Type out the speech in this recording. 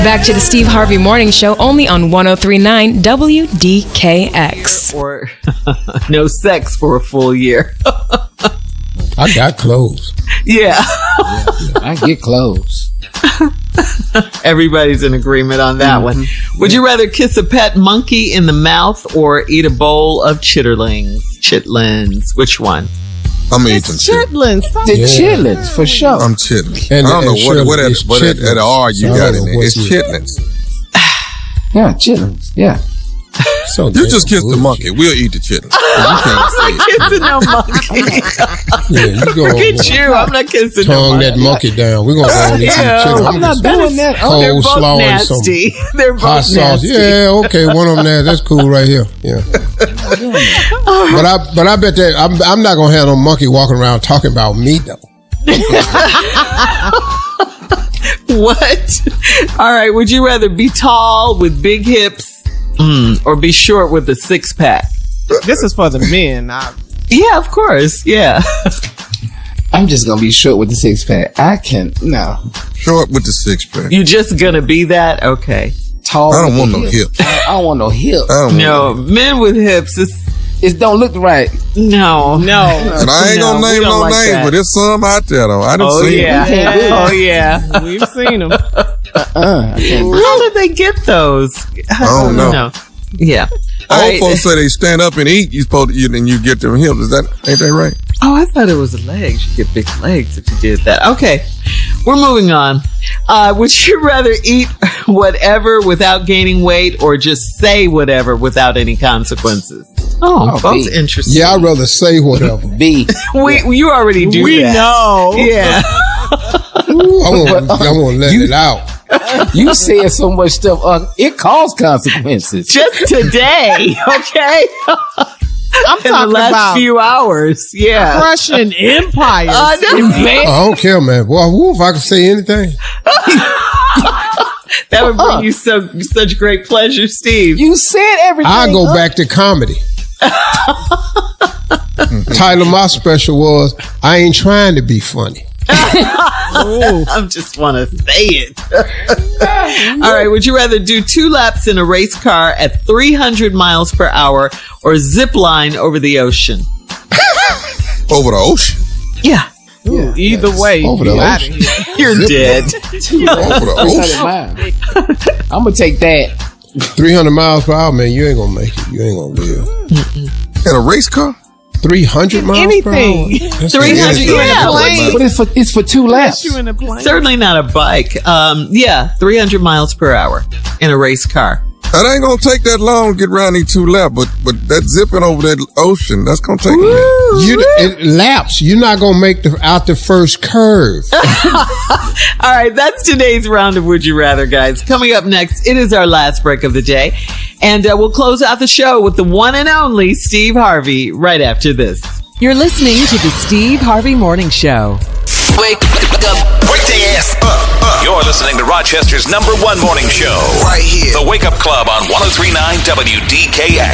Back to the Steve Harvey Morning Show, only on 103.9 WDKX. Or no sex for a full year. I got clothes. Yeah. I get clothes. Everybody's in agreement on that one. Would you rather kiss a pet monkey in the mouth or eat a bowl of chitterlings? Chitlins. Which one? I'm eating chitlins. The chitlins, for sure. I'm chitlins. And- I don't and know Shirley, what it's at the R you So I got don't in know there. It's what's chitlins. Yeah, chitlins. Yeah. So You just kiss the monkey. We'll eat the chitlins. You can't say it. Kissing no monkey. Yeah, you go Forget you. I'm not kissing no tongue monkey. that monkey down. We're going to go and eat some chitlins. I'm not doing that. They're both Coleslaw and some nasty. They're both hot sauce. nasty. Yeah, okay, one of them there. That's cool right here. Yeah. But I bet that I'm not going to have no monkey walking around talking about me, though. What? All right. Would you rather be tall with big hips or be short with a six-pack? This is for the men. Yeah, of course. Yeah. I'm just going to be short with the six-pack. I can't. No. Short with the six-pack. You just gonna be that? Okay. Tall. I don't with want the no hips. I don't want no hips. I don't No, want men with hips. It don't look right. No. No. And I ain't gonna No, we name don't no like names, that. but there's some out there though. I done Oh seen yeah. them. Oh yeah. We've seen them. I can't. How did they get those? I don't know. Yeah. All Old right. folks say they stand up and eat. You supposed to eat and you get them hips. Ain't that right? Oh, I thought it was the legs. You get big legs if you did that. Okay. We're moving on. Would you rather eat whatever without gaining weight or just say whatever without any consequences? Oh, both B. interesting. Yeah, I'd rather say whatever. B. You already do We that. know. Yeah. I want to let it out. You said so much stuff. It caused consequences. Just today, okay? I'm In the talking last about few hours. Yeah. crushing empires. I know. I don't care, man. Boy, if I could say anything. That would bring you such great pleasure, Steve. You said everything. I go back to comedy. Title of my special was, I ain't trying to be funny. I just want to say it. All right. Would you rather do 2 laps in a race car at 300 miles per hour or zip line over the ocean? Over the ocean. Yeah. Ooh, either way, Over the you out of ocean. here. You're dead. Over the ocean. I'm gonna take that. 300 miles per hour, man, you ain't going to make it. You ain't going to live. In a race car? 300 miles Anything. per hour? That's 300, crazy. yeah. But it's for 2 laps. You in a plane. Certainly not a bike. 300 miles per hour in a race car. That ain't gonna take that long to get around these 2 laps, but that zipping over that ocean, that's gonna take a minute. It laps. You're not going to make out the first curve. All right, that's today's round of Would You Rather, guys. Coming up next, it is our last break of the day. And we'll close out the show with the one and only Steve Harvey right after this. You're listening to the Steve Harvey Morning Show. Wake up. Wake their ass up. You're listening to Rochester's #1 morning show. Right here. The Wake Up Club on 103.9 WDKX.